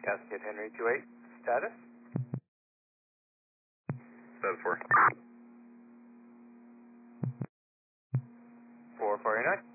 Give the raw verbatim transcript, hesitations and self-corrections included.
Cascade Henry two eight, status? seven four. four forty-nine.